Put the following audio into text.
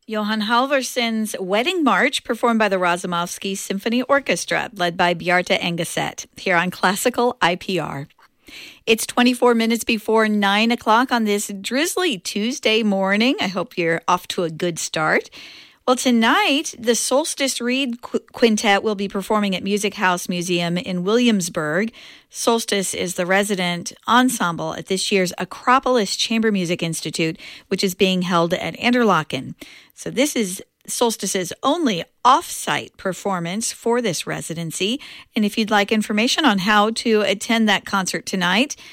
Johann Halvorsen's Wedding March, performed by the Razumovsky Symphony Orchestra, led by Bjarte Engeset, here on Classical IPR. It's 24 minutes before 9 o'clock on this drizzly Tuesday morning. I hope you're off to a good start. Well, tonight, the Solstice Reed Quintet will be performing at Music House Museum in Williamsburg. Solstice is the resident ensemble at this year's Acropolis Chamber Music Institute, which is being held at Interlaken. So this is Solstice's only off-site performance for this residency. And if you'd like information on how to attend that concert tonight,